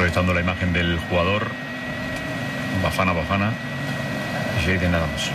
proyectando la imagen del jugador Bafana y Jaden Adams.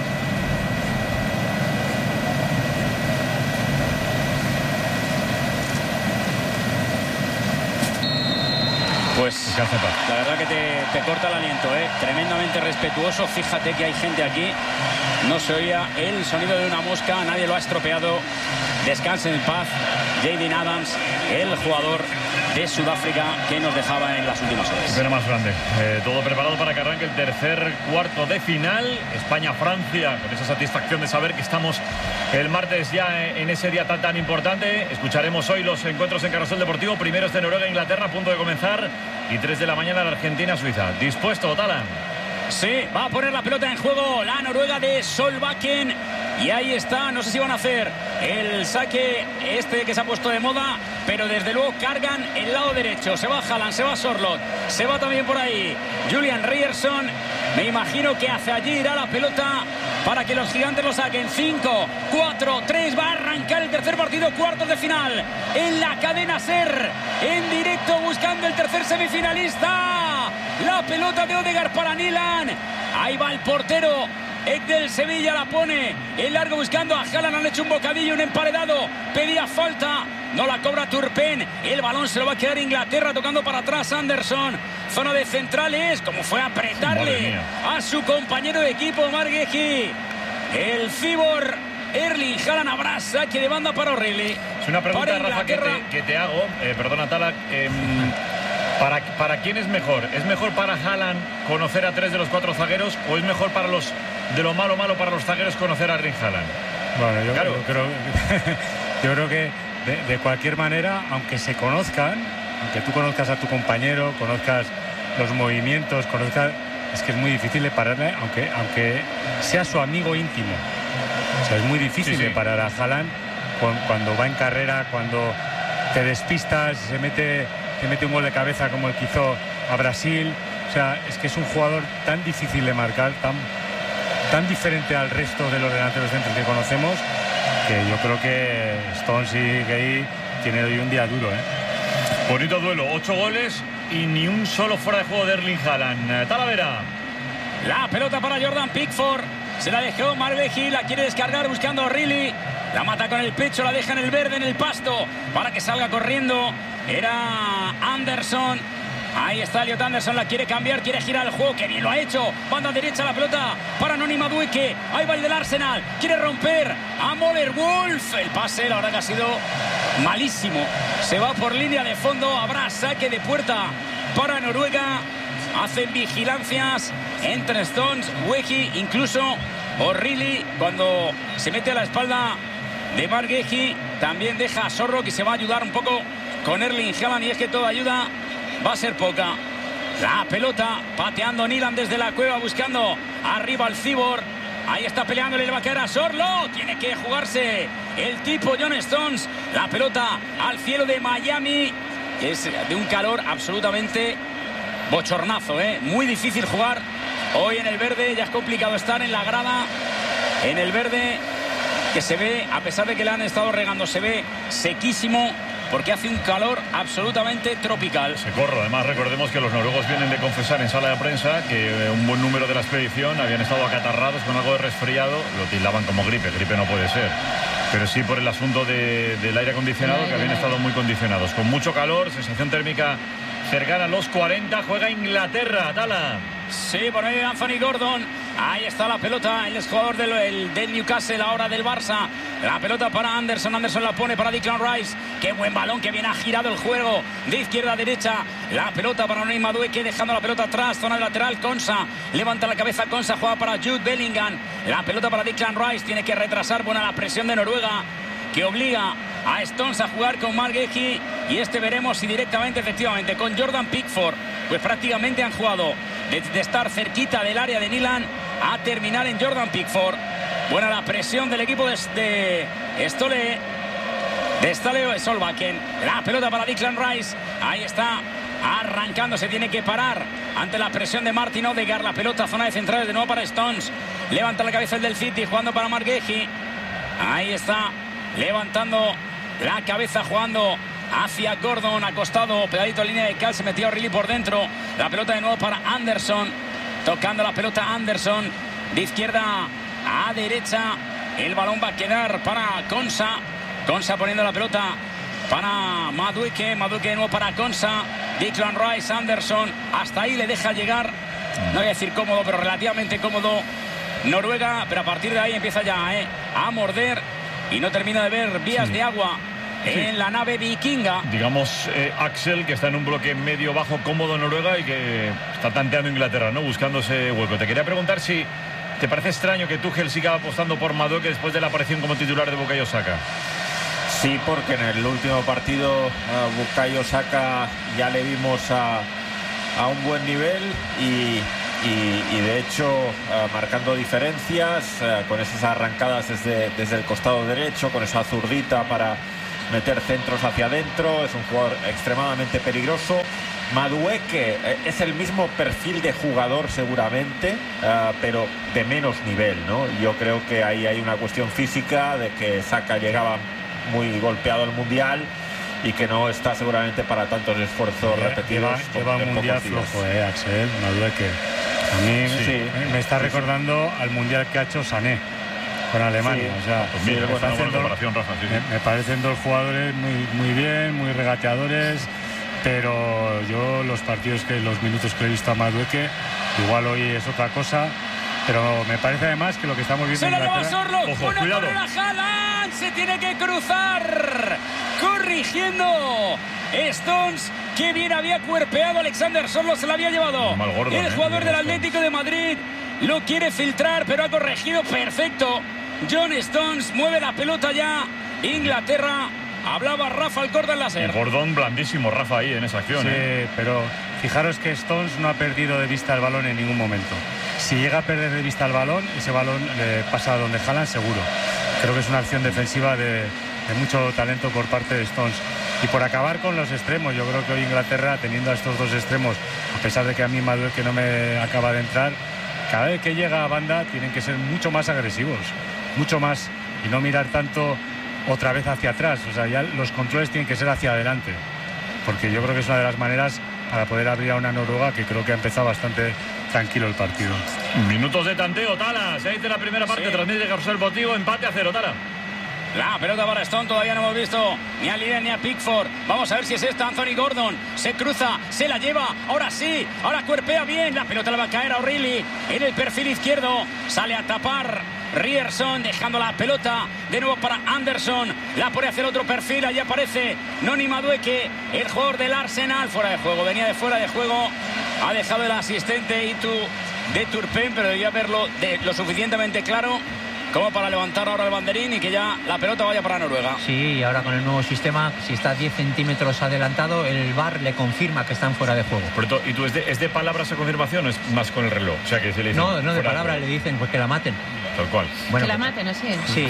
Pues la verdad que te corta el aliento, tremendamente respetuoso. Fíjate que hay gente aquí, no se oía el sonido de una mosca, nadie lo ha estropeado. Descansen en paz Jaden Adams, el jugador de Sudáfrica que nos dejaba en las últimas horas. Pena más grande. Todo preparado para que arranque el tercer cuarto de final. España-Francia, con esa satisfacción de saber que estamos el martes ya en ese día tan importante. Escucharemos hoy los encuentros en Carrusel Deportivo. Primeros de Noruega-Inglaterra, a punto de comenzar. Y 3 de la mañana la Argentina-Suiza. ¿Dispuesto, Talan? Sí, va a poner la pelota en juego la Noruega de Solbakken. Y ahí está, no sé si van a hacer el saque que se ha puesto de moda, pero desde luego cargan el lado derecho. Se va Haaland, se va Sorloth, se va también por ahí Julian Ryerson. Me imagino que hacia allí irá la pelota para que los gigantes lo saquen. 5, 4, 3, va a arrancar el tercer partido, cuartos de final en la cadena SER, en directo buscando el tercer semifinalista. La pelota de Ødegaard para Nyland. Ahí va el portero del Sevilla, la pone en largo buscando a Haaland. Han hecho un bocadillo, un emparedado. Pedía falta, no la cobra Turpin. El balón se lo va a quedar Inglaterra, tocando para atrás Anderson. Zona de centrales, como fue a apretarle a su compañero de equipo Marc Guehi. El Cibor Erling Haaland. Habrá saque de banda para O'Reilly. Es una pregunta, Rafa, que te hago. Perdona, Talak. ¿Para quién es mejor? ¿Es mejor para Haaland conocer a 3 de los 4 zagueros o es mejor para los de lo malo para los zagueros conocer a Erling Haaland? Bueno, yo creo que de cualquier manera, aunque se conozcan, aunque tú conozcas a tu compañero, conozcas los movimientos, es que es muy difícil de pararle, aunque sea su amigo íntimo. O sea, es muy difícil de parar a Haaland cuando va en carrera, cuando te despistas, se mete un gol de cabeza como el que hizo a Brasil. O sea, es que es un jugador tan difícil de marcar, tan diferente al resto de los delanteros centros que conocemos, que yo creo que Stones y Gueye tienen hoy un día duro. Bonito duelo, 8 goles y ni un solo fuera de juego de Erling Haaland. Talavera. La pelota para Jordan Pickford. Se la dejó Marc Guehi, la quiere descargar buscando a O'Reilly. La mata con el pecho, la deja en el verde, en el pasto, para que salga corriendo. Era Anderson. Ahí está Elliot Anderson, la quiere cambiar, quiere girar el juego, que bien lo ha hecho. Banda derecha la pelota para Noni Madueke. Ahí va el del Arsenal, quiere romper a Moller Wolf. El pase, la verdad que ha sido malísimo. Se va por línea de fondo, habrá saque de puerta para Noruega. Hacen vigilancias entre Stones, Guehi, incluso O'Reilly, cuando se mete a la espalda de Marc Guehi, también deja a Sorloth, que se va a ayudar un poco con Erling Haaland, y es que toda ayuda va a ser poca. La pelota pateando Nyland desde la cueva, buscando arriba al Cibor. Ahí está peleándole, le va a caer a Sorloth. Tiene que jugarse el tipo John Stones. La pelota al cielo de Miami. Es de un calor absolutamente bochornazo, muy difícil jugar hoy en el verde. Ya es complicado estar en la grada en el verde, que se ve, a pesar de que le han estado regando, se ve sequísimo, porque hace un calor absolutamente tropical. Socorro. Además, recordemos que los noruegos vienen de confesar en sala de prensa que un buen número de la expedición habían estado acatarrados con algo de resfriado. Lo tildaban como gripe no puede ser, pero sí por el asunto del aire acondicionado, que habían estado muy condicionados, con mucho calor, sensación térmica cercana a los 40. Juega Inglaterra, Tala. Sí, por medio de Anthony Gordon. Ahí está la pelota, el jugador del Newcastle, ahora del Barça. La pelota para Anderson, Anderson la pone para Declan Rice. Qué buen balón, que bien ha girado el juego de izquierda a derecha. La pelota para Noni Madueke, dejando la pelota atrás, zona de lateral. Konsa levanta la cabeza, Konsa juega para Jude Bellingham. La pelota para Declan Rice, tiene que retrasar, buena la presión de Noruega, que obliga a Stones a jugar con Marc Guehi, y veremos si directamente, efectivamente, con Jordan Pickford, pues prácticamente han jugado de estar cerquita del área de Nyland a terminar en Jordan Pickford. Buena la presión del equipo de Ståle Solbakken. La pelota para Declan Rice. Ahí está, arrancando, se tiene que parar ante la presión de Martin Ødegaard. La pelota, zona de centrales de nuevo para Stones. Levanta la cabeza el del City, jugando para Marc Guehi. Ahí está, levantando la cabeza, jugando hacia Gordon, acostado, pegadito en línea de cal, se metió O'Reilly por dentro. La pelota de nuevo para Anderson, tocando la pelota Anderson, de izquierda a derecha. El balón va a quedar para Konsa. Konsa poniendo la pelota para Madueke. Madueke de nuevo para Konsa. Declan Rice, Anderson. Hasta ahí le deja llegar. No voy a decir cómodo, pero relativamente cómodo Noruega. Pero a partir de ahí empieza ya a morder. Y no termina de ver vías de agua en la nave vikinga. Digamos, Axel, que está en un bloque medio-bajo cómodo Noruega y que está tanteando Inglaterra, ¿no? Buscando ese hueco. Te quería preguntar si te parece extraño que Tuchel siga apostando por Madueke después de la aparición como titular de Bukayo Saka. Sí, porque en el último partido Bukayo Saka ya le vimos a un buen nivel y de hecho marcando diferencias con esas arrancadas desde el costado derecho, con esa zurdita para meter centros hacia adentro. Es un jugador extremadamente peligroso. Madueke es el mismo perfil de jugador seguramente, pero de menos nivel, ¿no? Yo creo que ahí hay una cuestión física de que Saka llegaba muy golpeado al Mundial y que no está seguramente para tantos esfuerzos repetidos. Lleva un Mundial flojo, Axel, Madueke. A mí me está recordando al Mundial que ha hecho Sané con Alemania. O sea, pues mira, me parecen dos jugadores muy bien, muy regateadores, pero yo los minutos que he visto a Madueke, igual hoy es otra cosa, pero me parece además que lo que estamos viendo se la lleva Sorloth, una carrera Haaland, se tiene que cruzar, corrigiendo Stones. Qué bien había cuerpeado Alexander Sorloth, se la había llevado. El jugador del Atlético de Madrid lo quiere filtrar, pero ha corregido perfecto. John Stones mueve la pelota ya. Inglaterra, hablaba Rafa Alcorta en la SER. Gordon blandísimo, Rafa, ahí en esa acción. Sí, pero fijaros que Stones no ha perdido de vista el balón en ningún momento. Si llega a perder de vista el balón, ese balón le pasa a donde Haaland seguro. Creo que es una acción defensiva de mucho talento por parte de Stones. Y por acabar con los extremos, yo creo que hoy Inglaterra, teniendo a estos dos extremos, a pesar de que a mí Madueke no me acaba de entrar, cada vez que llega a banda tienen que ser mucho más agresivos, mucho más, y no mirar tanto otra vez hacia atrás. O sea, ya los controles tienen que ser hacia adelante, porque yo creo que es una de las maneras para poder abrir a una Noruega que creo que ha empezado bastante tranquilo el partido. Minutos de tanteo, Tala, 6 de la primera parte, transmite Carrusel Deportivo, empate a 0, Tala. La pelota para Stone, todavía no hemos visto ni a Linen ni a Pickford. Vamos a ver si es esta. Anthony Gordon se cruza, se la lleva, ahora sí, ahora cuerpea bien. La pelota le va a caer a O'Reilly en el perfil izquierdo, sale a tapar Ryerson, dejando la pelota de nuevo para Anderson. La pone hacia el otro perfil, allí aparece Noni Madueke, el jugador del Arsenal. Fuera de juego, venía de fuera de juego, ha dejado el asistente Itu de Turpin, pero debía verlo lo suficientemente claro como para levantar ahora el banderín y que ya la pelota vaya para Noruega. Sí, y ahora con el nuevo sistema, si está 10 centímetros adelantado, el VAR le confirma que están fuera de juego. ¿Y tú es de palabras a confirmación o es más con el reloj? O sea, que se le dicen, no de palabra, le dicen pues que la maten. Tal cual. Bueno, que la maten, así. Sí,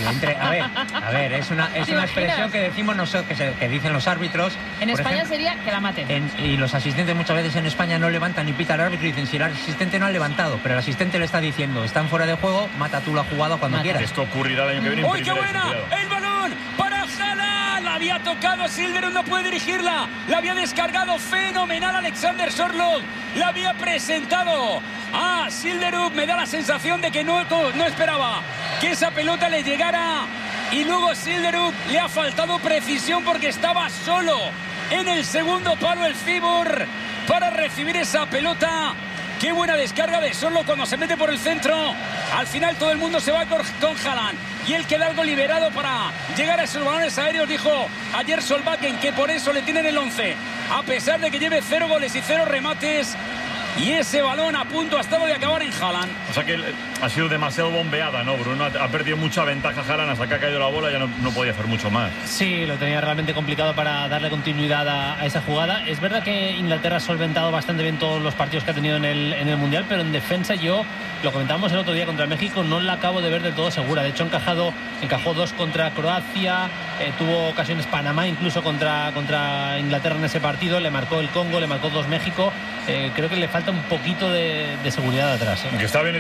a ver, es una expresión que decimos nosotros, que dicen los árbitros. En España sería que la maten. Y los asistentes muchas veces en España no levantan ni pita al árbitro y dicen, si el asistente no ha levantado, pero el asistente le está diciendo, están fuera de juego, mata tú la jugada cuando quieras. Esto ocurrirá el año que viene. ¡Uy, qué buena! El balón para Haaland. La había tocado Silverud, no puede dirigirla. La había descargado fenomenal Alexander Sorloth. La había presentado a Silverud. Me da la sensación de que no esperaba que esa pelota le llegara. Y luego Silverud le ha faltado precisión porque estaba solo en el segundo palo el Cibor para recibir esa pelota. Qué buena descarga de Sorloth cuando se mete por el centro. Al final todo el mundo se va con Haaland y él queda algo liberado para llegar a esos balones aéreos. Dijo ayer Solbakken que por eso le tienen el 11, a pesar de que lleve 0 goles y 0 remates. Y ese balón a punto ha estado de acabar en Haaland. O sea que ha sido demasiado bombeada, ¿no, Bruno? Ha perdido mucha ventaja Haaland hasta que ha caído la bola, ya no podía hacer mucho más. Sí, lo tenía realmente complicado para darle continuidad a esa jugada. Es verdad que Inglaterra ha solventado bastante bien todos los partidos que ha tenido en el Mundial, pero en defensa yo, lo comentábamos el otro día contra México, no la acabo de ver del todo segura. De hecho encajó 2 contra Croacia, tuvo ocasiones Panamá incluso contra Inglaterra en ese partido, le marcó el Congo, le marcó 2 México. Creo que le falta un poquito de seguridad atrás. Que está bien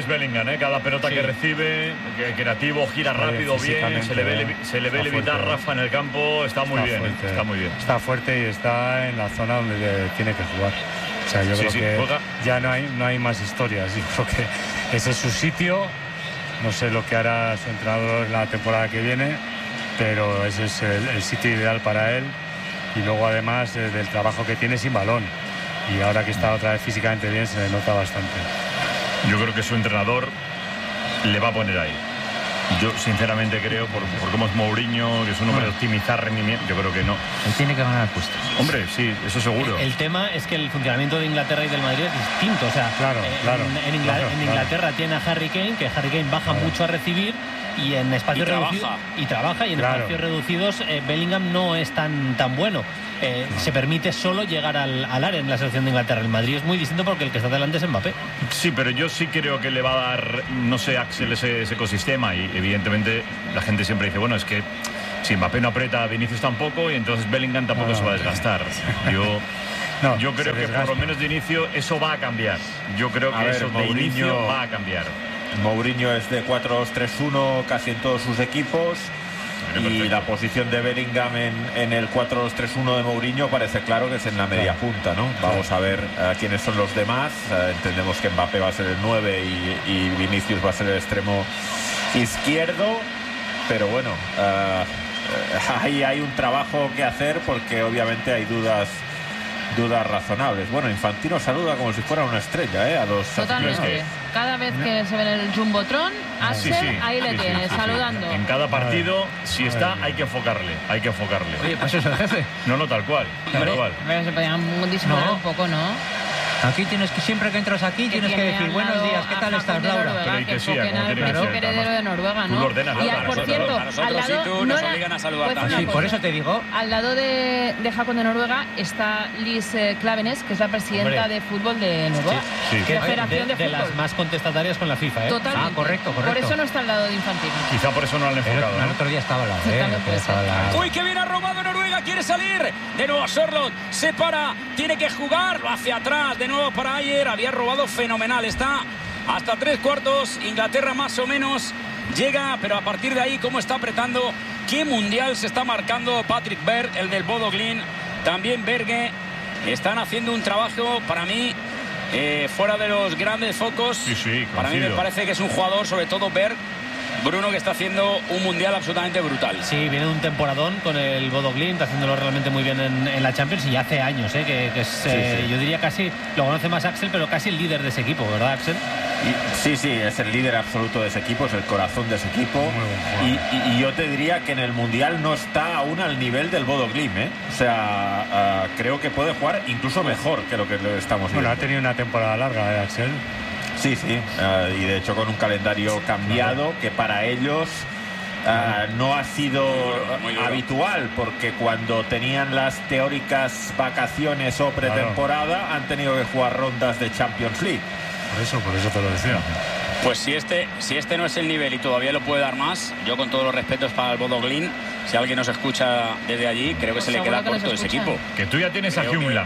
es Bellingham, cada pelota que recibe, creativo, gira rápido, bien, se le ve levitar Rafa en el campo, está muy bien. Está fuerte y está en la zona donde tiene que jugar. O sea, yo creo que juega. Ya no hay más historias. Yo creo que ese es su sitio. No sé lo que hará su entrenador la temporada que viene, pero ese es el sitio ideal para él. Y luego, además, del trabajo que tiene sin balón. Y ahora que está otra vez físicamente bien, se le nota bastante. Yo creo que su entrenador le va a poner ahí. Yo sinceramente creo, por cómo es Mourinho, que es un hombre de optimizar rendimiento, yo creo que no. Él tiene que ganar puestos. Hombre, sí, eso seguro. El tema es que el funcionamiento de Inglaterra y del Madrid es distinto. O sea, en Inglaterra tiene a Harry Kane, que Harry Kane baja mucho a recibir, y en espacios reducidos trabaja, y en espacios reducidos Bellingham no es tan bueno. Se permite solo llegar al área en la selección de Inglaterra. El Madrid es muy distinto porque el que está delante es Mbappé. Sí, pero yo sí creo que le va a dar, no sé, Axel, ese ecosistema, y evidentemente la gente siempre dice, bueno, es que si Mbappé no aprieta, Vinicius tampoco, y entonces Bellingham tampoco se va a desgastar. Yo creo que por lo menos de inicio eso va a cambiar. Yo creo que eso de inicio va a cambiar. Mourinho es de 4-2-3-1 casi en todos sus equipos. Y la posición de Bellingham en el 4-2-3-1 de Mourinho parece claro que es en la media punta, ¿no? Vamos a ver quiénes son los demás. Entendemos que Mbappé va a ser el 9 y Vinicius va a ser el extremo izquierdo. Pero bueno, ahí hay un trabajo que hacer porque obviamente hay dudas razonables. Bueno, Infantino saluda como si fuera una estrella, a los... Totalmente. Cada vez que se ve en el Jumbotron, Axel, ahí le tienes, saludando. En cada partido, si está, hay que enfocarle. Oye, pues eso es el jefe. No, tal cual. Se podían disimular un poco, ¿no? Aquí tienes que, siempre que entras aquí, tienes que decir buenos días, ¿qué tal estás, Laura? Que enfoquen al príncipe heredero de Noruega, ¿no? Tú lo ordenas, y por cierto, al lado nos obligan a saludar también. Sí, por eso te digo. Al lado de Jacob de Noruega está Liz Klavenes, que es la presidenta de fútbol de Noruega. Sí. De las más contestatarias con la FIFA, Totalmente. Ah, correcto. Por eso no está al lado de Infantino. Quizá por eso no lo han enfocado. El otro día estaba al lado. Uy, que bien ha robado Noruega, quiere salir. De nuevo Sorloth, se para, tiene que jugar, lo hace atrás, de nuevo para Ayer. Había robado fenomenal, está hasta 3/4, Inglaterra más o menos llega, pero a partir de ahí cómo está apretando, qué mundial se está marcando Patrick Berg, el del Bodo Glimt, también Berge, están haciendo un trabajo para mí fuera de los grandes focos. Sí, para mí me parece que es un jugador, sobre todo Berg, Bruno, que está haciendo un mundial absolutamente brutal. Sí, viene de un temporadón con el Bodo Glimt, haciéndolo realmente muy bien en la Champions, y hace años, que es, yo diría casi, lo conoce más Axel, pero casi el líder de ese equipo, ¿verdad, Axel? Sí, es el líder absoluto de ese equipo, es el corazón de ese equipo. Y yo te diría que en el mundial no está aún al nivel del Bodo Glimt, O sea, creo que puede jugar incluso mejor que lo que estamos viendo. Bueno, ha tenido una temporada larga, Axel. Sí, y de hecho con un calendario cambiado que para ellos no ha sido muy habitual, porque cuando tenían las teóricas vacaciones o pretemporada han tenido que jugar rondas de Champions League. Por eso te lo decía. Pues si este no es el nivel y todavía lo puede dar más, yo con todos los respetos para el Bodo Glimt, si alguien nos escucha desde allí, creo que se le queda corto ese equipo. Que tú ya tienes a Hjulmand,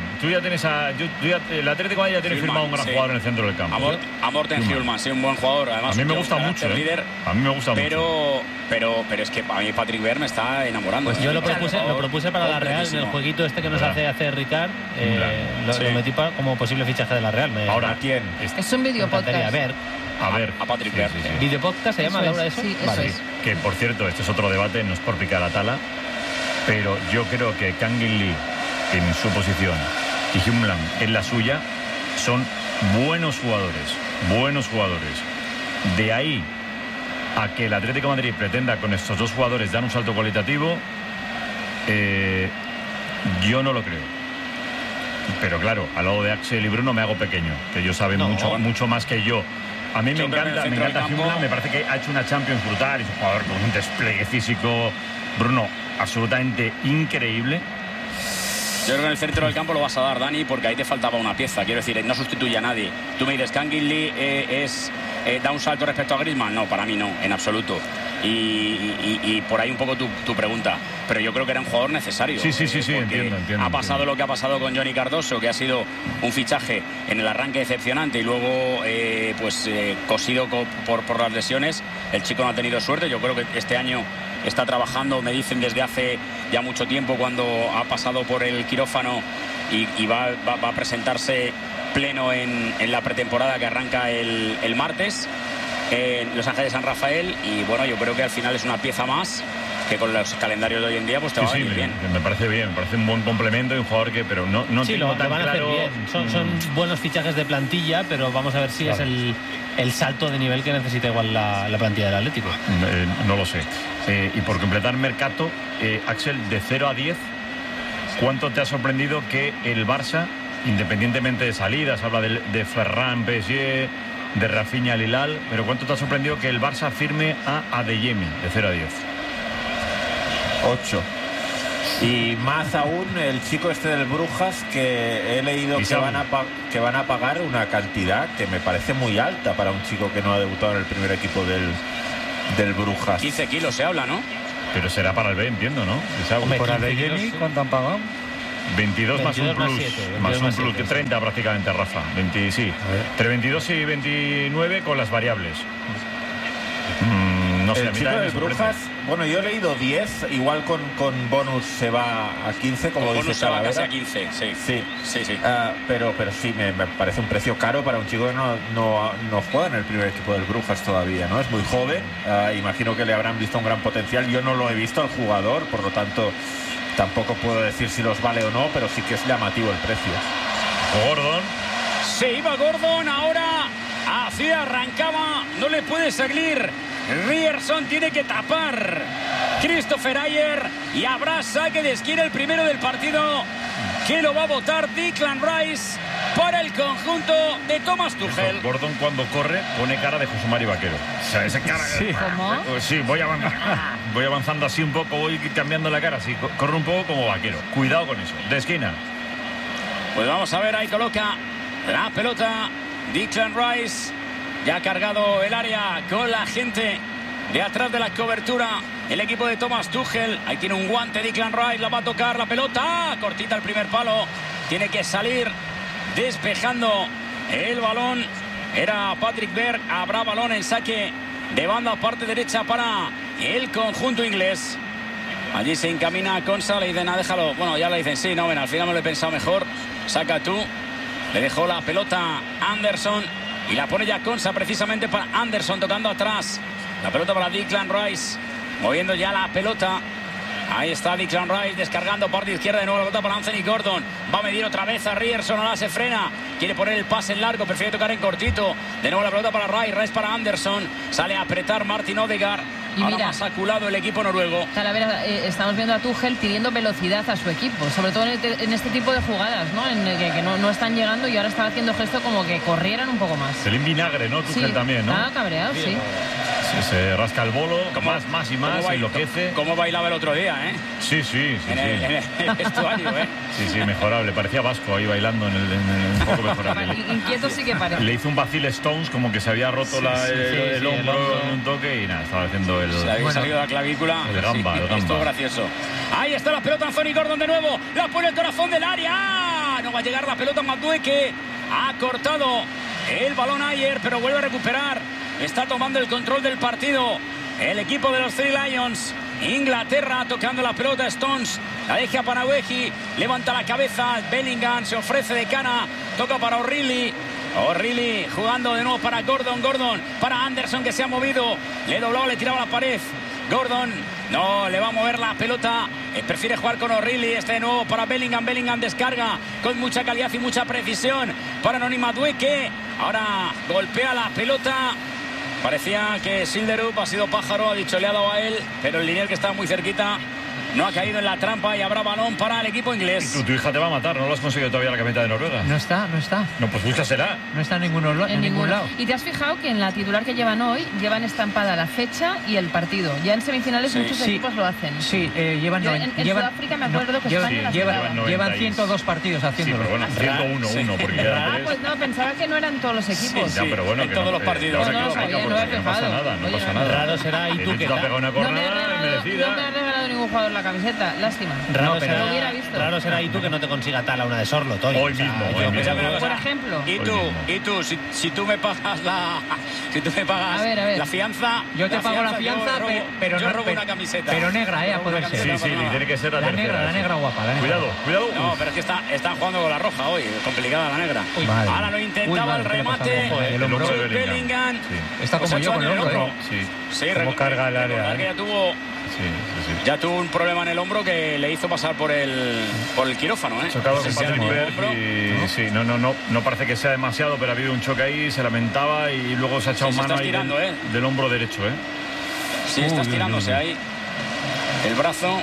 el Atlético de Madrid ya tiene firmado un gran jugador en el centro del campo. A Morten Hjulmand, sí, un buen jugador. Además, a mí me gusta mucho. Líder, a mí me gusta mucho. Pero es que a mí Patrick Berg me está enamorando. Pues yo lo propuse para la Real, en el jueguito este que nos hace Ricard. Lo metí como posible fichaje de la Real. Ahora, ¿quién? Es un video podcast. A Patrick Berg. ¿Video podcast se llama, Laura, eso? Sí, eso es. Que, por cierto, este es otro debate, no es por picar a Tala, pero yo creo que Kangin Lee, en su posición, y Hjulmand en la suya, son buenos jugadores. De ahí a que el Atlético de Madrid pretenda con estos dos jugadores dar un salto cualitativo, yo no lo creo. Pero claro, al lado de Axel y Bruno me hago pequeño, que ellos saben mucho más que yo. A mí me encanta Hjulmand, me parece que ha hecho una Champions brutal, es un jugador con un despliegue físico, Bruno, absolutamente increíble. Yo creo que en el centro del campo lo vas a dar, Dani, porque ahí te faltaba una pieza. Quiero decir, no sustituye a nadie. Tú me dices, Kangin Lee es da un salto respecto a Griezmann? No, para mí no, en absoluto. Y por ahí un poco tu pregunta, pero yo creo que era un jugador necesario. Sí, entiendo. Ha pasado lo que ha pasado con Johnny Cardoso, que ha sido un fichaje en el arranque decepcionante y luego cosido por las lesiones. El chico no ha tenido suerte. Yo creo que este año está trabajando, me dicen, desde hace ya mucho tiempo, cuando ha pasado por el quirófano y va a presentarse pleno en la pretemporada que arranca el martes en Los Ángeles San Rafael. Y bueno, yo creo que al final es una pieza más que con los calendarios de hoy en día pues te va a venir bien. Me parece bien, me parece un buen complemento y un jugador que, pero no sí, tengo lo tan van a claro. hacer bien. Son buenos fichajes de plantilla, pero vamos a ver si es el salto de nivel que necesita igual la plantilla del Atlético. No lo sé. Y por completar mercado, Axel, de 0 a 10, ¿cuánto te ha sorprendido que el Barça, independientemente de salidas, habla de Ferran, PSG, de Rafinha, Lilal, pero cuánto te ha sorprendido que el Barça firme a Adeyemi de 0 a 10? 8. Y más aún el chico este del Brujas, que he leído que van a pagar una cantidad que me parece muy alta para un chico que no ha debutado en el primer equipo del Brujas. 15 kilos se habla, ¿no? Pero será para el B, entiendo, ¿no? ¿Por Adeyemi cuánto han pagado? 22 más un plus. 7, más un plus, 30 prácticamente, Rafa. 20, sí. Entre 22 y 29 con las variables. No sé, el chico del Brujas, bueno, yo he leído 10, igual con bonus se va a 15, como dice Talavera. Se va casi a 15, sí. Pero sí, me parece un precio caro para un chico que no juega en el primer equipo del Brujas todavía, ¿no? Es muy joven, imagino que le habrán visto un gran potencial. Yo no lo he visto al jugador, por lo tanto tampoco puedo decir si los vale o no, pero sí que es llamativo el precio. Gordon. Se iba Gordon, ahora arrancaba, no le puede seguir. Ryerson tiene que tapar Christopher Ayer y habrá saque de esquina, el primero del partido, que lo va a botar Declan Rice para el conjunto de Thomas Tuchel. Gordon, cuando corre, pone cara de José María Vaquero. O sea, esa cara. Sí. ¿Cómo? Sí, voy avanzando así un poco, voy cambiando la cara, así, corre un poco como Vaquero. Cuidado con eso. De esquina. Pues vamos a ver, ahí coloca la pelota Declan Rice. Ya ha cargado el área con la gente de atrás de la cobertura. El equipo de Thomas Tuchel. Ahí tiene un guante Declan Rice. La va a tocar la pelota. Cortita el primer palo. Tiene que salir despejando el balón. Era Patrick Berg. Habrá balón en saque de banda parte derecha para el conjunto inglés. Allí se encamina Konsa. Le dicen, déjalo. Bueno, ya le dicen, sí, no, ven, al final me lo he pensado mejor. Saca tú. Le dejó la pelota Anderson. Y la pone ya Konsa precisamente para Anderson, tocando atrás. La pelota para Declan Rice. Moviendo ya la pelota. Ahí está Declan Rice descargando parte izquierda. De nuevo la pelota para Anthony Gordon. Va a medir otra vez a Ryerson. Ahora se frena. Quiere poner el pase en largo. Prefiere tocar en cortito. De nuevo la pelota para Rice. Rice para Anderson. Sale a apretar Martin Odegaard. Y ahora mira, más aculado el equipo noruego. Talavera, estamos viendo a Tuchel pidiendo velocidad a su equipo, sobre todo en este tipo de jugadas, ¿no? En el que no están llegando, y ahora están haciendo gesto como que corrieran un poco más. Pelín vinagre, ¿no? Tuchel también, ¿no? Está cabreado, sí. Se rasca el bolo, más y más, enloquece. ¿Cómo bailaba el otro día, eh? Sí. En el vestuario, ¿eh? Sí, mejorable. Parecía vasco ahí bailando en el un poco mejorable. Inquieto sí que parece. Le hizo un Basile Stones, como que se había roto el hombro en un toque y nada, estaba haciendo el... Se había salido la clavícula. El gamba. Esto gracioso. Ahí está la pelota, Anthony Gordon de nuevo. La pone el corazón del área. No va a llegar la pelota Madueke. Ha cortado el balón Ayer, pero vuelve a recuperar. Está tomando el control del partido el equipo de los Three Lions. Inglaterra tocando la pelota. Stones la deja para Weji. Levanta la cabeza. Bellingham se ofrece de cara. Toca para O'Reilly. O'Reilly jugando de nuevo para Gordon. Gordon para Anderson, que se ha movido. Le doblaba, le tiraba la pared. Gordon no le va a mover la pelota. Prefiere jugar con O'Reilly. Este de nuevo para Bellingham. Bellingham descarga con mucha calidad y mucha precisión para Noni Madueke. Ahora golpea la pelota. Parecía que Silderup ha sido pájaro, ha dicho, le ha dado a él, pero el linier, que está muy cerquita, no ha caído en la trampa y habrá balón para el equipo inglés. Tu hija te va a matar, no lo has conseguido todavía la camiseta de Noruega. No está. No, pues búscasela. No está en ningún lado. Y te has fijado que en la titular que llevan hoy, llevan estampada la fecha y el partido. Ya en semifinales muchos equipos lo hacen. Sí, llevan... En Sudáfrica me acuerdo que España las llevan 102 partidos haciéndolo. Sí, pero bueno, 101, porque quedan 3. Pues no, pensaba que no eran todos los equipos. Ya, pero bueno, en todos los partidos. No pasa nada. Raro será y tú que No me ha regalado ningún jugador la camiseta, lástima. Raro será y tú que no te consiga tal a una de Sorlo, Toy. Hoy mismo. Por ejemplo. Y tú, si tú me pagas la fianza, yo te pago la fianza, pero yo robo una camiseta. Pero negra, a poder ser. Sí, tiene que ser la negra guapa. Cuidado. No, pero es que están jugando con la roja hoy, complicada la negra. Ahora lo intentaba el remate. El hombro de Bellingham. Está como yo con el hombro. Sí. Como carga el área. Ya tuvo un problema en el hombro que le hizo pasar por el quirófano, Chocado con Patrick Berg y sí, no parece que sea demasiado, pero ha habido un choque ahí, se lamentaba y luego se ha echado mano ahí del hombro derecho, Sí, está estirándose ahí el brazo.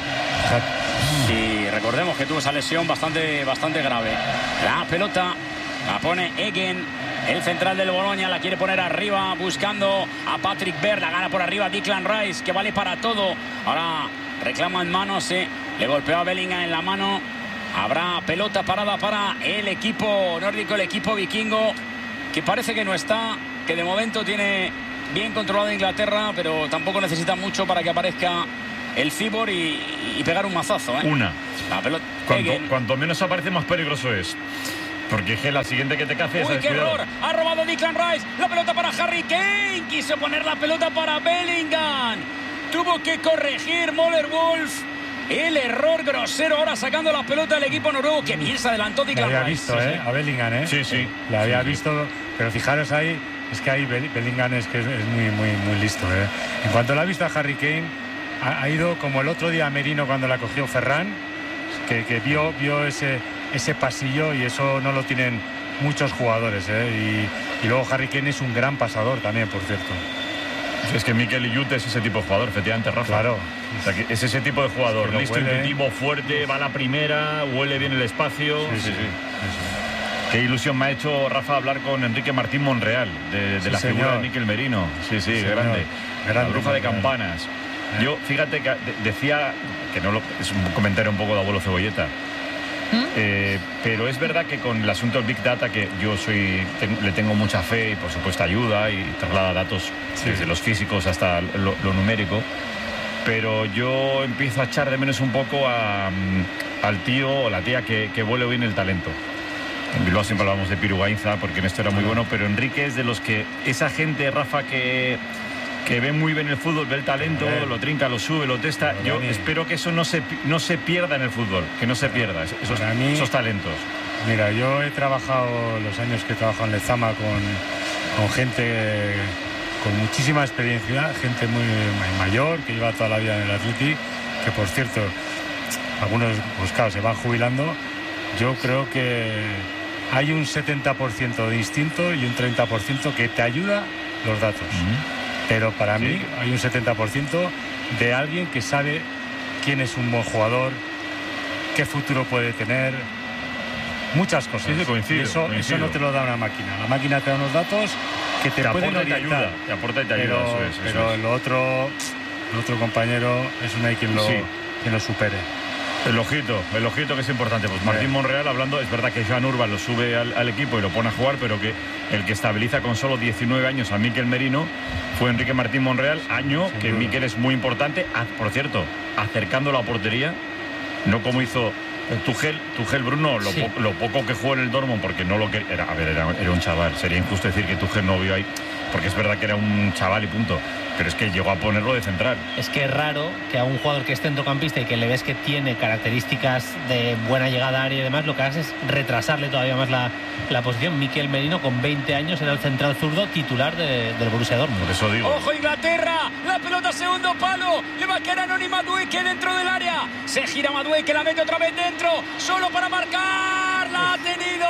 Y recordemos que tuvo esa lesión bastante grave. La pelota la pone Egen, el central del Bologna, la quiere poner arriba buscando a Patrick Berg, la gana por arriba Declan Rice, que vale para todo. Ahora reclama en manos, le golpeó a Bellingham en la mano. Habrá pelota parada para el equipo nórdico, el equipo vikingo, que parece que no está, que de momento tiene bien controlado Inglaterra, pero tampoco necesita mucho para que aparezca el Cibor y pegar un mazazo. La pelota, cuanto menos aparece, más peligroso es. Porque es la siguiente que te cace es... ¡Uy, qué error! Ha robado Declan Rice. La pelota para Harry Kane. Quiso poner la pelota para Bellingham. Tuvo que corregir Möller Wolf el error grosero. Ahora sacando la pelota del equipo noruego. Que bien se adelantó Declan Rice. La había visto, a Bellingham, Sí. La había visto, pero fijaros ahí, es que ahí Bellingham es muy listo, En cuanto la ha visto a Harry Kane, ha ido como el otro día a Merino cuando la cogió Ferran, que vio ese pasillo, y eso no lo tienen muchos jugadores, y luego Harry Kane es un gran pasador también, por cierto. Es que Mikel Iyut es ese tipo de jugador, efectivamente, Rafa. Claro. O sea, que es ese tipo de jugador, que listo, intuitivo, fuerte, va a la primera, huele bien el espacio. Sí. Qué ilusión me ha hecho, Rafa, hablar con Enrique Martín Monreal, de la figura de Mikel Merino. Sí, grande. La bruja de campanas. Yo, fíjate que decía, que es un comentario un poco de abuelo cebolleta, pero es verdad que con el asunto del Big Data, que yo le tengo mucha fe y por supuesto ayuda y traslada datos desde los físicos hasta lo numérico, pero yo empiezo a echar de menos un poco al tío o la tía que vuele bien el talento. En Bilbao siempre hablamos de Piru Gainza, porque en esto era muy bueno, pero Enrique es de los que, esa gente, Rafa, que ve muy bien el fútbol, ve el talento, lo trinca, lo sube, lo testa. Yo espero que eso no se pierda en el fútbol, que no se pierda esos talentos. Mira, yo he trabajado los años que he trabajado en Lezama con gente con muchísima experiencia, gente muy mayor, que lleva toda la vida en el Athletic, que por cierto, algunos se van jubilando. Yo creo que hay un 70% de instinto y un 30% que te ayuda los datos. Pero para mí hay un 70% de alguien que sabe quién es un buen jugador, qué futuro puede tener, muchas cosas. Coincido. Eso no te lo da una máquina. La máquina te da unos datos que te pueden orientar. Te aporta y te ayuda. Pero el otro compañero es una quien lo supere. El ojito que es importante. Pues Martín Monreal hablando, es verdad que Joan Urban lo sube al equipo y lo pone a jugar, pero que el que estabiliza con solo 19 años a Mikel Merino fue Enrique Martín Monreal, año que Mikel es muy importante, por cierto, acercando la portería, no como hizo Tuchel Bruno, lo poco que jugó en el Dortmund, porque no lo que era un chaval, sería injusto decir que Tuchel no vio ahí, porque es verdad que era un chaval y punto, pero es que llegó a ponerlo de central. Es que es raro que a un jugador que es centrocampista y que le ves que tiene características de buena llegada a área y demás, lo que hace es retrasarle todavía más la posición. Mikel Merino, con 20 años, era el central zurdo titular del Borussia Dortmund. Por eso digo. ¡Ojo, Inglaterra! La pelota segundo palo. Le va a quedar Anoni Madueke dentro del área. Se gira Madueke, la mete otra vez dentro. Solo para marcar. ¡La ha tenido!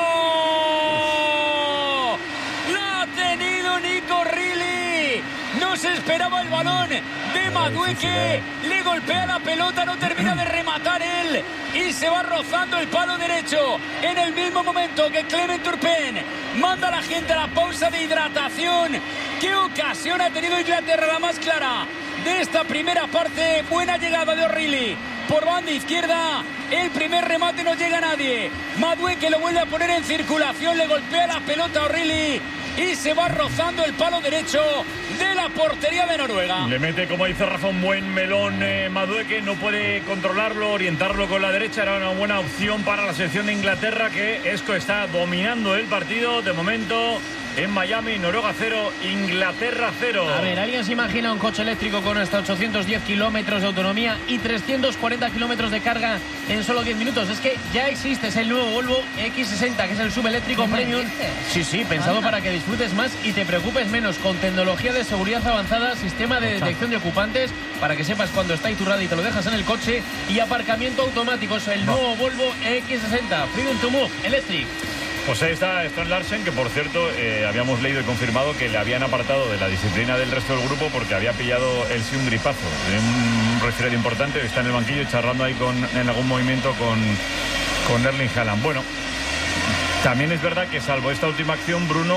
¡La ha tenido Nico Rilly! No se esperaba el balón de Madueque le golpea la pelota, no termina de rematar él y se va rozando el palo derecho. En el mismo momento que Clement Turpin manda a la gente a la pausa de hidratación. ¿Qué ocasión ha tenido Inglaterra? La más clara de esta primera parte. Buena llegada de O'Reilly por banda izquierda. El primer remate no llega a nadie. Madueque lo vuelve a poner en circulación, le golpea la pelota a O'Reilly y se va rozando el palo derecho de la portería de Noruega. Le mete, como dice Rafa, un buen melón Madueque, no puede controlarlo, orientarlo con la derecha. Era una buena opción para la selección de Inglaterra, que Esco está dominando el partido de momento en Miami. Noruega 0, Inglaterra 0. A ver, ¿alguien se imagina un coche eléctrico con hasta 810 kilómetros de autonomía y 340 kilómetros de carga en solo 10 minutos? Es que ya existe, es el nuevo Volvo X60, que es el subeléctrico premium. Sí, pensado para que disfrutes más y te preocupes menos, con tecnología de seguridad avanzada, sistema de detección de ocupantes, para que sepas cuando está Iturralde y te lo dejas en el coche, y aparcamiento automático. Es el nuevo Volvo X60, Freedom to Move Electric. Pues ahí está Strand Larsen, que por cierto habíamos leído y confirmado que le habían apartado de la disciplina del resto del grupo porque había pillado él sí un gripazo, un resfriado importante, que está en el banquillo charlando ahí en algún movimiento con Erling Haaland. Bueno, también es verdad que salvo esta última acción, Bruno,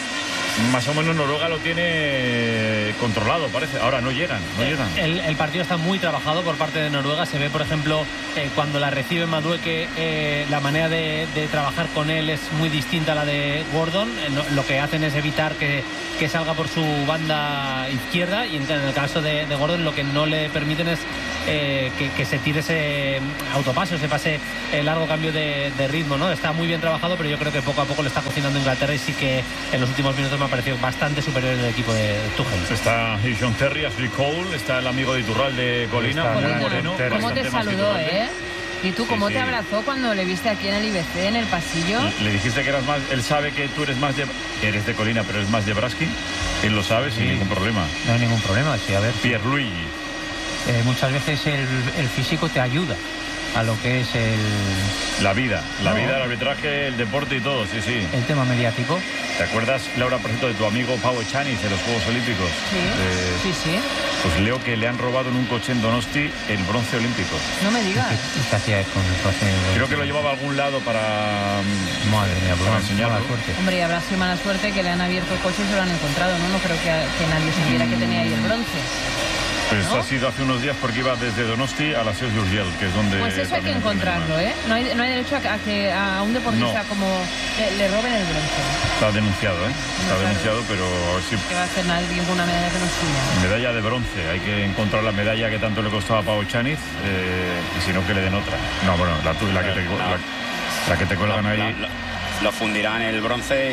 más o menos Noruega lo tiene controlado, parece. Ahora no llegan. El partido está muy trabajado por parte de Noruega. Se ve, por ejemplo, cuando la recibe Madueque, la manera de trabajar con él es muy distinta a la de Gordon. Lo que hacen es evitar que salga por su banda izquierda, y en el caso de Gordon lo que no le permiten es que se tire ese autopase, ese pase largo cambio de ritmo, ¿no? Está muy bien trabajado, pero yo creo que poco a poco le está cocinando Inglaterra, y sí que en los últimos minutos me ha parecido bastante superior el equipo de Tuchel. Está John Terry, Ashley Cole, está el amigo de Iturralde, Colina, muy moreno. ¿Cómo te saludó, ¿Y tú cómo te abrazó cuando le viste aquí en el IBC, en el pasillo? Le dijiste que eras más... Él sabe que tú eres más de... Eres de Colina, pero eres más de Braski. Él lo sabe sin ningún problema. No hay ningún problema, sí, a ver. Pierluigi. Muchas veces el físico te ayuda a lo que es la vida, el arbitraje, el deporte y todo, sí. El tema mediático. ¿Te acuerdas, Laura, por ejemplo, de tu amigo Pau Echaniz de los Juegos Olímpicos? Sí. Pues leo que le han robado en un coche en Donosti el bronce olímpico. No me digas. ¿Qué hacía con el bronce? Creo que lo llevaba a algún lado para enseñarlo. Hombre, y habrá sido mala suerte que le han abierto el coche y se lo han encontrado, ¿no? No creo que nadie supiera que tenía ahí el bronce. Pues ha sido hace unos días, porque iba desde Donosti a la Seu d'Urgell, que es donde... Pues eso hay que encontrarlo, ¿eh? No hay derecho a que a un deportista como le roben el bronce. Está denunciado, ¿eh? Está denunciado, pero a ver si... ¿Qué va a hacer nadie con una medalla que no es suya? Medalla de bronce. Hay que encontrar la medalla que tanto le costaba a Pau Echaniz, y si no, que le den otra. No, bueno, la que te cuelgan ahí... Lo fundirán el bronce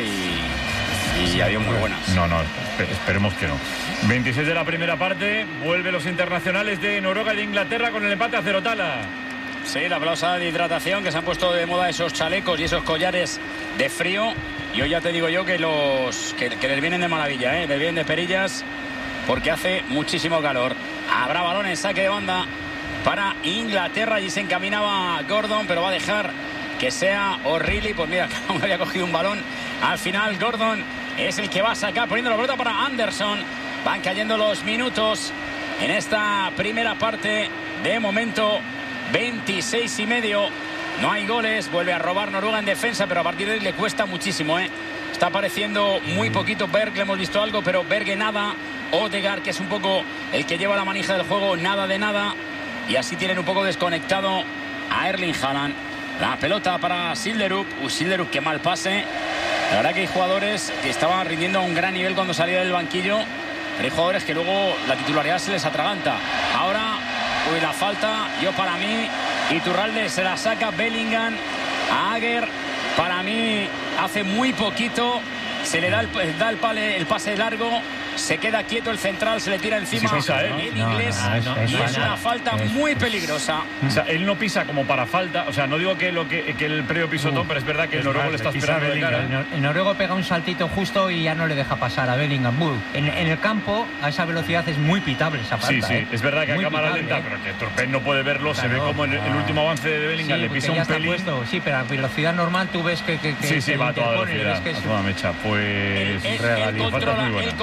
y adiós muy buenas. No, esperemos que no. 26 de la primera parte, vuelven los internacionales de Noruega y de Inglaterra con el empate a 0, Tala. Sí, la pausa de hidratación, que se han puesto de moda esos chalecos y esos collares de frío. Y hoy ya te digo yo que que les vienen de maravilla, les vienen de perillas, porque hace muchísimo calor. Habrá balón en saque de banda para Inglaterra, y se encaminaba Gordon, pero va a dejar que sea O'Reilly. Pues mira, aún había cogido un balón. Al final Gordon es el que va a sacar, poniendo la pelota para Anderson. Van cayendo los minutos en esta primera parte. De momento 26 y medio. No hay goles. Vuelve a robar Noruega en defensa, pero a partir de ahí le cuesta muchísimo, Está apareciendo muy poquito Berg, le hemos visto algo, pero Berge nada. Odegaard, que es un poco el que lleva la manija del juego, nada de nada. Y así tienen un poco desconectado a Erling Haaland. La pelota para Silderup. Silderup, qué mal pase. La verdad que hay jugadores que estaban rindiendo a un gran nivel cuando salía del banquillo, pero hay jugadores que luego la titularidad se les atraganta. Ahora, la falta, para mí, Iturralde se la saca Bellingham a Aguer. Para mí, hace muy poquito se le da el pase largo. Se queda quieto el central, se le tira encima en inglés. Y es una falta muy peligrosa. O sea, él no pisa como para falta. O sea, no digo que el previo pisotón, pero es verdad que el noruego le está esperando de cara. El noruego pega un saltito justo y ya no le deja pasar a Bellingham. En el campo, a esa velocidad es muy pitable esa falta. Sí, es verdad que a cámara lenta, pero que Turpin no puede verlo. Claro, se ve como el último avance de Bellingham le pisa un pelín. Sí, pero a velocidad normal tú ves que va a toda velocidad, a toda mecha. Pues él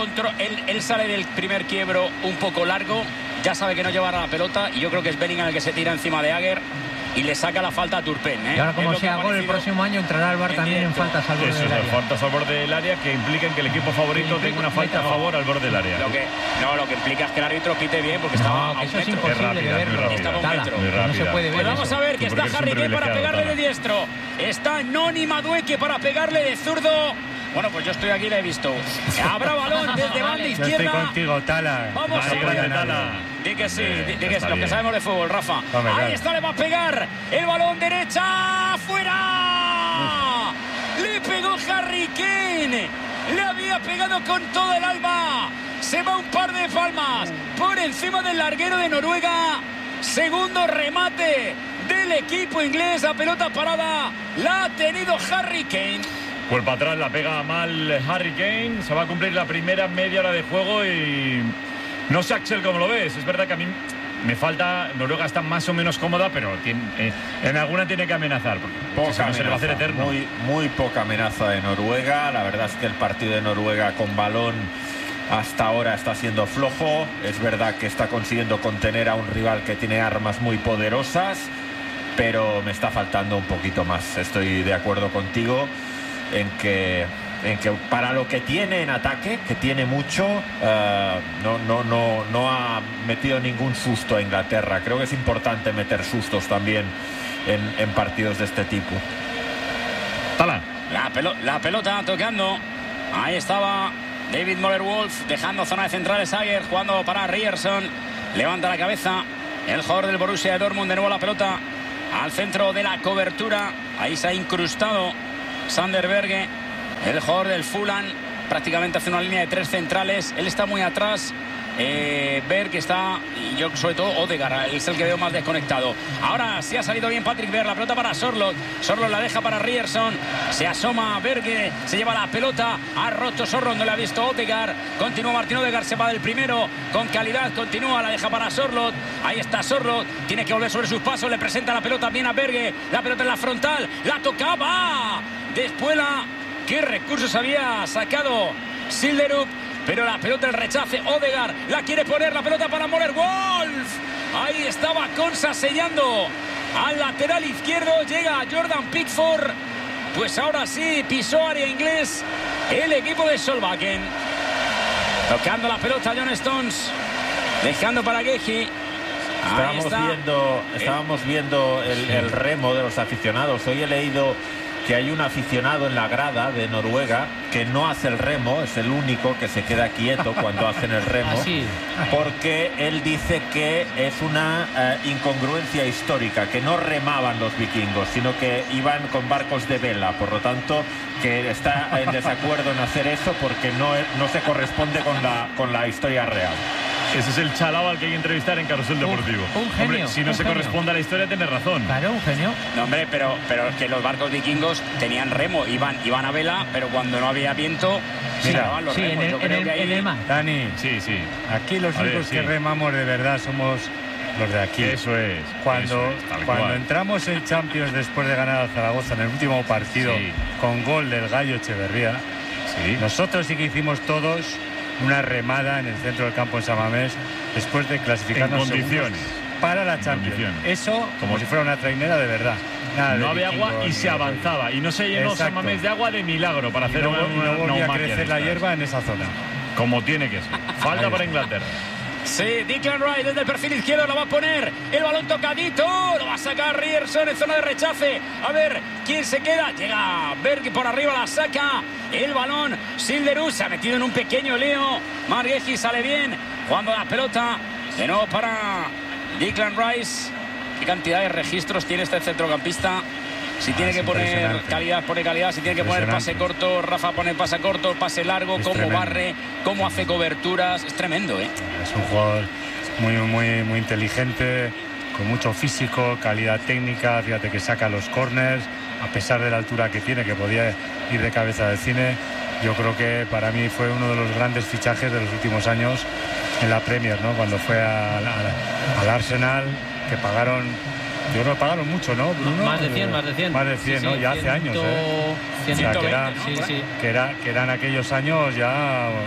él sale del primer quiebro un poco largo, ya sabe que no llevará la pelota y yo creo que es Bellingham el que se tira encima de Agger y le saca la falta a Turpin. Y ahora, como sea gol el próximo año, entrará al VAR también en faltas al borde del área. Faltas al borde del área que implican que el equipo favorito tenga una falta a favor al borde del área. Lo que implica es que el árbitro pite bien porque estaba a un eso es metro. imposible de verlo. Estaba a un metro. No se puede ver. Pues vamos eso. a ver que está Harry Kane para pegarle de diestro. Está Noni Madueke para pegarle de zurdo. Bueno, pues yo estoy aquí, la he visto. Habrá balón desde banda izquierda. Yo estoy contigo, Tala. Vamos a ver, Tala. Di que sí, di que sí, lo que sabemos de fútbol, Rafa. Ahí está, le va a pegar. El balón derecha, fuera. Le pegó Harry Kane. Le había pegado con todo el alma. Se va un par de palmas por encima del larguero de Noruega. Segundo remate del equipo inglés. La pelota parada la ha tenido Harry Kane. Pues para atrás la pega mal Harry Kane. Se va a cumplir la primera media hora de juego y no sé, Axel, cómo lo ves. Es verdad que a mí me falta. Noruega está más o menos cómoda, pero en alguna tiene que amenazar. Poca no se le va a hacer eterno. Muy poca amenaza de Noruega. La verdad es que el partido de Noruega con balón hasta ahora está siendo flojo. Es verdad que está consiguiendo contener a un rival que tiene armas muy poderosas, pero me está faltando un poquito más. Estoy de acuerdo contigo en que para lo que tiene en ataque, que tiene mucho, no ha metido ningún susto a Inglaterra. Creo que es importante meter sustos también en partidos de este tipo. Tala. La pelota tocando. Ahí estaba David Moller-Wolf dejando zona de centrales. Agger jugando para Ryerson. Levanta la cabeza el jugador del Borussia de Dortmund. De nuevo la pelota al centro de la cobertura. Ahí se ha incrustado Sander Berge, el jugador del Fulham. Prácticamente hace una línea de 3 centrales. Él está muy atrás. Berge está, y yo sobre todo Odegaard es el que veo más desconectado. Ahora sí ha salido bien Patrick Berg. La pelota para Sorloth. Sorloth la deja para Ryerson. Se asoma Berge, se lleva la pelota. Ha roto Sorloth, no le ha visto Odegaard. Continúa Martin Odegaard, se va del primero con calidad, continúa, la deja para Sorloth. Ahí está Sorloth, tiene que volver sobre sus pasos. Le presenta la pelota bien a Berge. La pelota en la frontal, la tocaba después. ¿Qué recursos había sacado Silderup? Pero la pelota, el rechace, Odegaard la quiere poner, la pelota para Moller-Wolf. Ahí estaba Konsa sellando al lateral izquierdo. Llega Jordan Pickford. Pues ahora sí, pisó área inglés el equipo de Solbakken. Tocando la pelota John Stones, dejando para Guehi. Estábamos viendo el remo de los aficionados. Hoy he leído que hay un aficionado en la grada de Noruega que no hace el remo, es el único que se queda quieto cuando hacen el remo, porque él dice que es una incongruencia histórica, que no remaban los vikingos, sino que iban con barcos de vela, por lo tanto que está en desacuerdo en hacer eso porque no se corresponde con la historia real. Ese es el chalao al que hay que entrevistar en Carrusel Deportivo. Un genio. Hombre, si no se corresponde a la historia, tiene razón. Claro, un genio. No, hombre, pero es que los barcos vikingos tenían remo, iban a vela, pero cuando no había viento, mira, los sí, remos. en el mar. Dani, sí. Aquí los únicos que remamos de verdad somos los de aquí. Eso es. Cuando entramos en Champions después de ganar a Zaragoza en el último partido con gol del Gallo Echeverría, nosotros sí que hicimos todos una remada en el centro del campo en San Mamés después de clasificarnos en condiciones para la Champions. Eso como si fuera una trainera de verdad. Nada no de había agua y se avanzaba y no se llenó San Mamés de agua de milagro para hacer una volvía a crecer la hierba en esa zona. Como tiene que ser. Falta para Inglaterra. Sí, Declan Rice desde el perfil izquierdo la va a poner. El balón tocadito. Lo va a sacar Ryerson en zona de rechace. A ver quién se queda. Llega Berg por arriba, la saca. El balón. Silderup se ha metido en un pequeño lío. Margueji sale bien. Jugando la pelota. De nuevo para Declan Rice. ¿Qué cantidad de registros tiene este centrocampista? Si tiene que poner calidad, pone calidad. Si tiene que poner pase corto, Rafa pone pase corto, pase largo, cómo barre, cómo hace coberturas. Es tremendo, ¿eh? Es un jugador muy inteligente, con mucho físico, calidad técnica. Fíjate que saca los corners, a pesar de la altura que tiene, que podía ir de cabeza del cine. Yo creo que para mí fue uno de los grandes fichajes de los últimos años en la Premier, ¿no? Cuando fue al Arsenal, que pagaron... Yo creo que pagaron mucho, ¿no, Bruno? Más de 100, Más de 100, ¿no? Ya hace años, 120, o sea, que eran aquellos años ya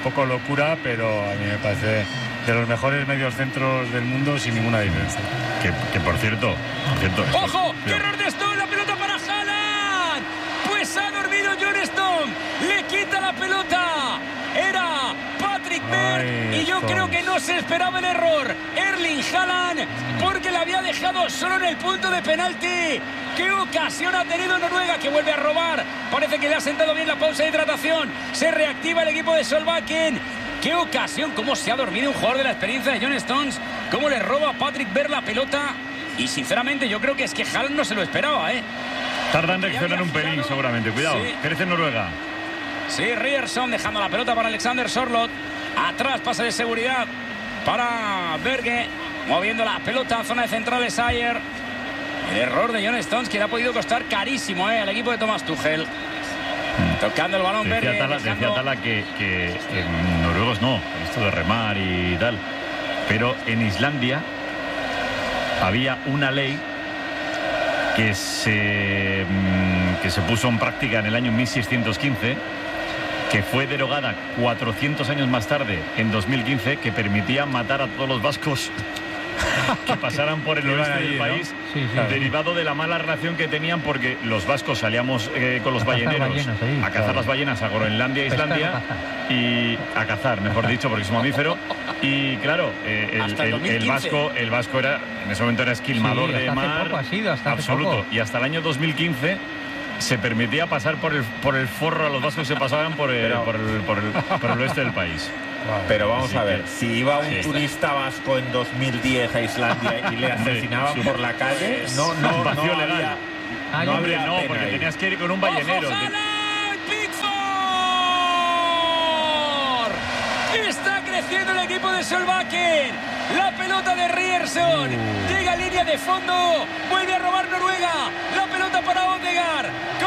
poco locura, pero a mí me parece de los mejores mediocentros del mundo sin ninguna diferencia. Que por cierto. ¡Ojo! ¡Qué error de Stone! ¡La pelota para Haaland! Pues ha dormido John Stone. Le quita la pelota. Era Patrick Berg. Y yo creo que no se esperaba el error. Erling Haaland, porque la había dejado solo en el punto de penalti. ¡Qué ocasión ha tenido Noruega, que vuelve a robar! Parece que le ha sentado bien la pausa de hidratación. Se reactiva el equipo de Solbakken. ¡Qué ocasión! ¿Cómo se ha dormido un jugador de la experiencia de John Stones? ¿Cómo le roba a Patrick Berg la pelota? Y sinceramente yo creo que es que Haaland no se lo esperaba, ¿eh? Tarda en reaccionar un pelín, seguramente. Cuidado, Sí. crece Noruega. Sí, Ryerson dejando la pelota para Alexander Sørloth. Atrás, pase de seguridad para Berge. Moviendo la pelota a zona de centrales Ayer. El error de John Stones, que le ha podido costar carísimo al equipo de Thomas Tuchel. Tocando el balón Berge. Decía Tala que noruegos no, esto de remar y tal. Pero en Islandia había una ley que se puso en práctica en el año 1615, que fue derogada 400 años más tarde, en 2015, que permitía matar a todos los vascos que pasaran por el oeste del país, ¿no? Sí, claro. Derivado de la mala relación que tenían, porque los vascos salíamos con los balleneros a cazar las ballenas a Groenlandia, Islandia, y a cazar, mejor dicho, porque es un mamífero. Y claro, el vasco era, en ese momento era esquilmador de mar absoluto. Y hasta el año 2015 se permitía pasar por el forro a los vascos que se pasaban por el oeste del país. Pero vamos a ver, si iba un turista vasco en 2010 a Islandia y le asesinaban por la calle, no vacío legal. No, porque tenías que ir con un ballenero. Está creciendo el equipo de Solbakken. La pelota de Ryerson llega a línea de fondo. Vuelve a robar Noruega. La pelota para Odegaard.